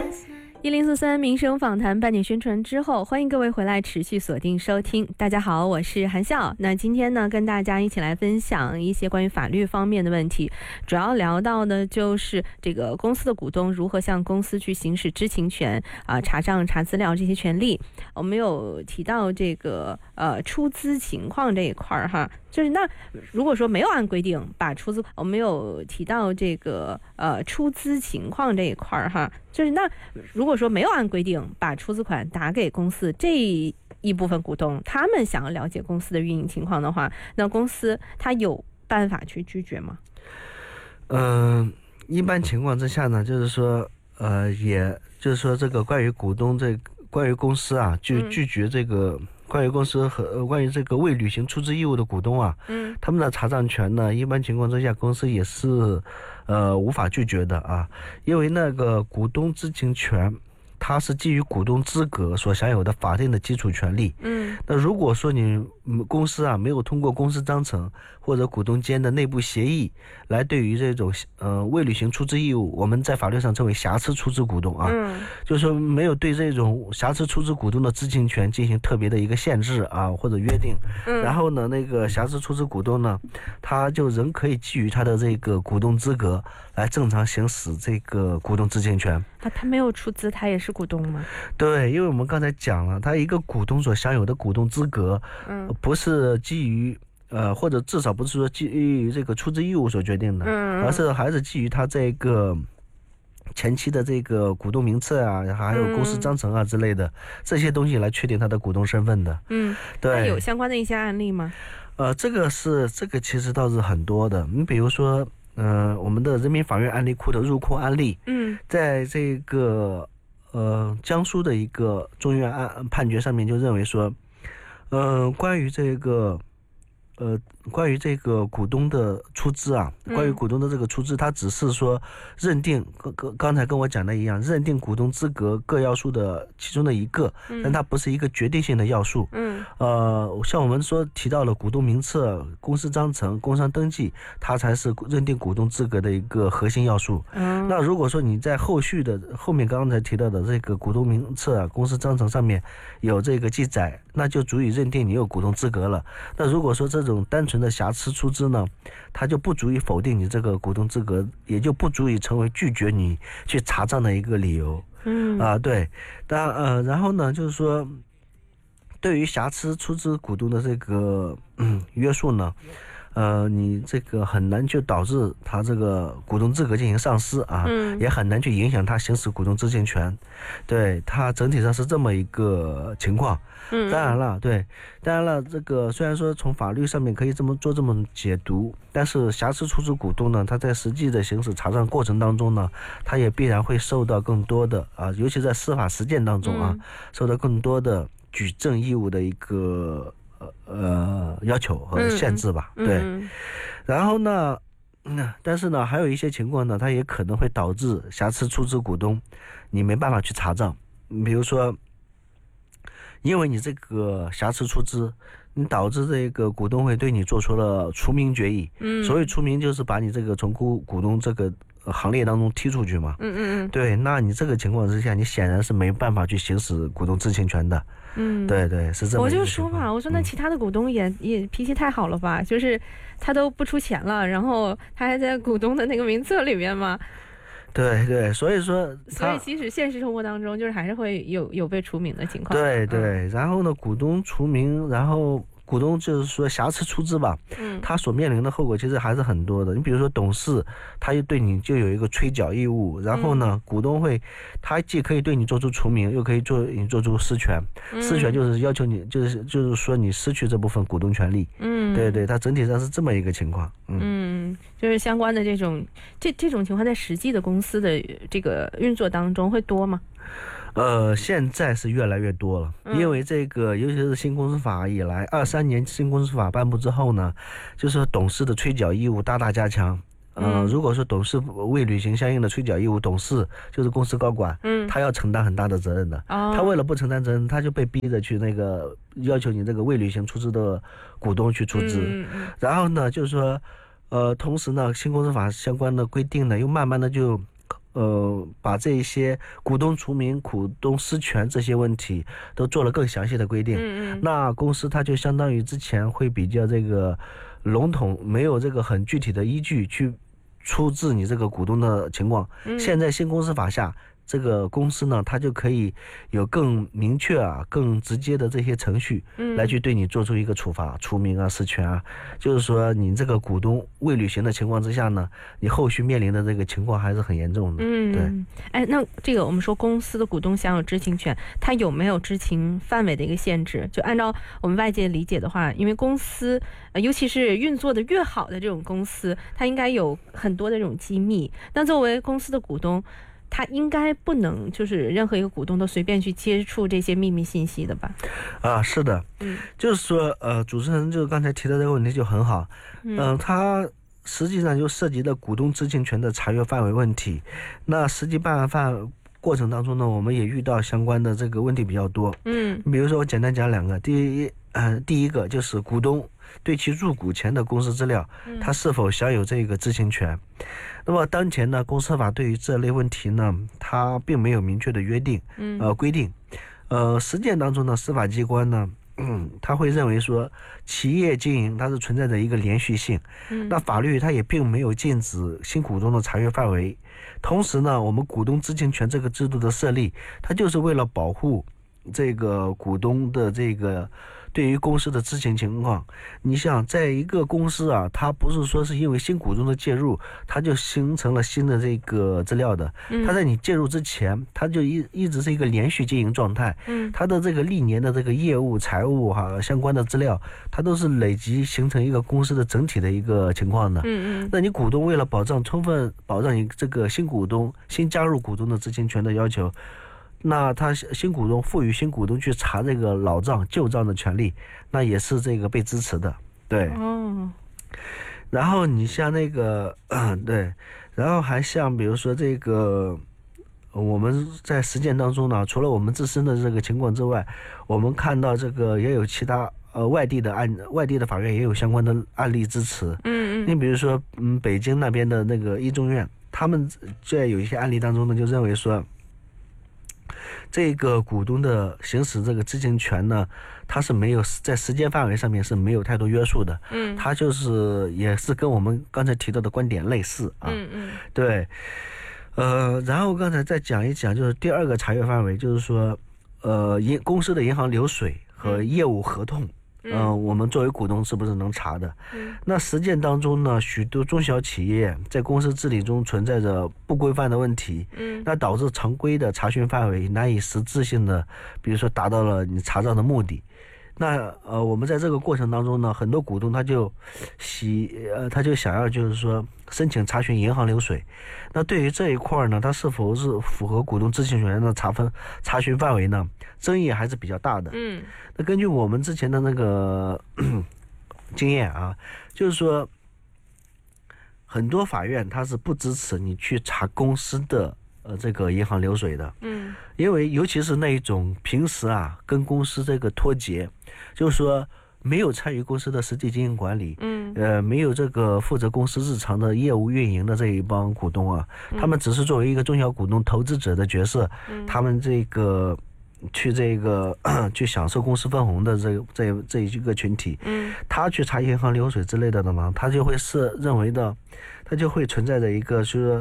1043民生访谈半点宣传之后，欢迎各位回来持续锁定收听。大家好，我是韩笑。那今天呢，跟大家一起来分享一些关于法律方面的问题，主要聊到的就是这个公司的股东如何向公司去行使知情权查账、查资料这些权利。我们有提到这个出资情况这一块哈，就是那如果说没有按规定把出资，我们有提到这个出资情况这一块哈，就是那如果说没有按规定把出资款打给公司这一部分股东，他们想要了解公司的运营情况的话，那公司他有办法去拒绝吗？ 一般情况之下呢，就是说也就是说这个关于股东关于公司拒绝这个关于公司和关于这个未履行出资义务的股东他们的查账权呢，一般情况之下公司也是无法拒绝的因为那个股东知情权它是基于股东资格所享有的法定的基础权利。那如果说你公司没有通过公司章程或者股东间的内部协议来对于这种未履行出资义务，我们在法律上称为瑕疵出资股东就是说没有对这种瑕疵出资股东的知情权进行特别的一个限制或者约定。然后呢，那个瑕疵出资股东呢，他就仍可以基于他的这个股东资格来正常行使这个股东知情权。 他没有出资，他也是股东吗？ 对，因为我们刚才讲了，他一个股东所享有的股东资格不是基于或者至少不是说基于这个出资义务所决定的，而是还是基于他这个前期的这个股东名册还有公司章程之类的这些东西来确定他的股东身份的。对。 那有相关的一些案例吗？ 这个其实倒是很多的。你比如说我们的人民法院案例库的入库案例，在这个江苏的一个中院判决上面就认为说，关于这个股东的出资关于股东的这个出资，它只是说认定刚才跟我讲的一样，认定股东资格各要素的其中的一个，但它不是一个决定性的要素。像我们说提到了股东名册、公司章程、工商登记，它才是认定股东资格的一个核心要素。那如果说你在后面刚才提到的这个股东名册公司章程上面有这个记载，那就足以认定你有股东资格了。那如果说这种单纯的瑕疵出资呢，它就不足以否定你这个股东资格，也就不足以成为拒绝你去查账的一个理由。对。然后呢，就是说对于瑕疵出资股东的这个约束呢，你这个很难就导致他这个股东资格进行丧失也很难去影响他行使股东知情权。对，他整体上是这么一个情况。当然了，这个虽然说从法律上面可以这么解读，但是瑕疵出资股东呢，他在实际的行使查账过程当中呢，他也必然会受到更多的尤其在司法实践当中受到更多的举证义务的一个要求和限制吧。对。然后呢，但是呢，还有一些情况呢，它也可能会导致瑕疵出资股东你没办法去查账。比如说，因为你这个瑕疵出资，你导致这个股东会对你做出了除名决议。所谓除名就是把你这个从股东这个行列当中踢出去嘛。对，那你这个情况之下，你显然是没办法去行使股东知情权的。对，是这么一个情况。 我就说嘛，我说那其他的股东也脾气太好了吧，就是他都不出钱了，然后他还在股东的那个名册里面嘛。 对，所以即使现实生活当中，就是还是会有被除名的情况。 对。然后呢，股东除名，然后股东就是说瑕疵出资吧，他所面临的后果其实还是很多的。你比如说董事，他就对你就有一个催缴义务，然后呢，股东会他既可以对你做出除名，又可以对你做出失权。失权就是要求你，就是说你失去这部分股东权利。对，它整体上是这么一个情况。 就是相关的这种情况，在实际的公司的这个运作当中会多吗？ 现在是越来越多了，因为这个尤其是新公司法以来，23年新公司法颁布之后呢，就是董事的催缴义务大大加强。如果说董事未履行相应的催缴义务，董事就是公司高管，他要承担很大的责任的。他为了不承担责任，他就被逼着去那个要求你这个未履行出资的股东去出资。然后呢，就是说，同时呢，新公司法相关的规定呢，又慢慢的就把这些股东除名、股东失权这些问题都做了更详细的规定。那公司它就相当于之前会比较这个笼统，没有这个很具体的依据去处置你这个股东的情况。现在新公司法下，这个公司呢，它就可以有更明确更直接的这些程序，来去对你做出一个处罚，除名失权就是说你这个股东未履行的情况之下呢，你后续面临的这个情况还是很严重的。 对。那这个我们说公司的股东享有知情权，它有没有知情范围的一个限制？就按照我们外界理解的话，因为公司尤其是运作的越好的这种公司，它应该有很多的这种机密。那作为公司的股东，他应该不能就是任何一个股东都随便去接触这些秘密信息的吧？ 是的，就是说主持人就刚才提的这个问题就很好，他实际上就涉及到股东知情权的查阅范围问题。那实际办案过程当中呢，我们也遇到相关的这个问题比较多。比如说我简单讲两个，第一个就是股东对其入股前的公司资料，他是否享有这个知情权。那么当前呢，公司法对于这类问题呢，它并没有明确的规定。实践当中呢，司法机关呢，他会认为说企业经营它是存在着一个连续性，那法律它也并没有禁止新股东的查阅范围。同时呢，我们股东知情权这个制度的设立，它就是为了保护这个股东的这个对于公司的知情情况。你想在一个公司它不是说是因为新股东的介入，它就形成了新的这个资料的，它在你介入之前，它就一直是一个连续经营状态，它的这个历年的这个业务、财务相关的资料，它都是累积形成一个公司的整体的一个情况的。那你股东为了充分保障你这个新加入股东的知情权的要求，那他赋予新股东去查这个老账旧账的权利，那也是这个被支持的。对。然后你像那个对，然后还像比如说这个我们在实践当中呢，除了我们自身的这个情况之外，我们看到这个也有其他外地的法院也有相关的案例支持。你比如说北京那边的那个一中院，他们在有一些案例当中呢，就认为说这个股东的行使这个知情权呢，它是没有在时间范围上面是没有太多约束的。它就是也是跟我们刚才提到的观点类似对。然后刚才再讲一讲，就是第二个查阅范围，就是说公司的银行流水和业务合同，我们作为股东是不是能查的？那实践当中呢，许多中小企业在公司治理中存在着不规范的问题，那导致常规的查询范围难以实质性的，比如说达到了你查账的目的。那我们在这个过程当中呢，很多股东他就想要就是说申请查询银行流水。那对于这一块呢，它是否是符合股东知情权的查询范围呢？争议还是比较大的。那根据我们之前的那个经验就是说很多法院它是不支持你去查公司的这个银行流水的。因为尤其是那一种平时跟公司这个脱节，就是说没有参与公司的实际经营管理，没有这个负责公司日常的业务运营的这一帮股东他们只是作为一个中小股东投资者的角色，他们这个去享受公司分红的这一个群体，他去查银行流水之类的呢，他就会认为的，他就会存在着一个说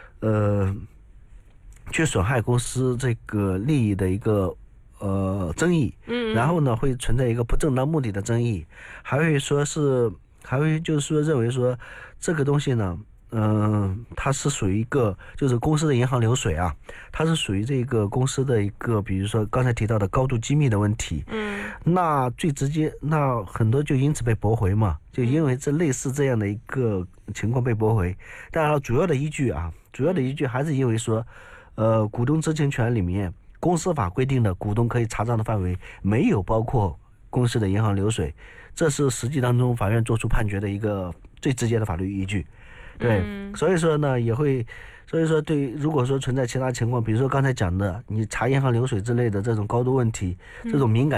去损害公司这个利益的一个争议，然后呢会存在一个不正当目的的争议，还会就是说认为说这个东西呢，它是属于一个就是公司的银行流水它是属于这个公司的一个比如说刚才提到的高度机密的问题。那最直接，那很多就因此被驳回嘛，就因为类似这样的一个情况被驳回。当然主要的依据还是因为说股东知情权里面公司法规定的股东可以查账的范围没有包括公司的银行流水，这是实际当中法院做出判决的一个最直接的法律依据。对，所以说呢如果说存在其他情况，比如说刚才讲的你查银行流水之类的这种高度问题，这种敏感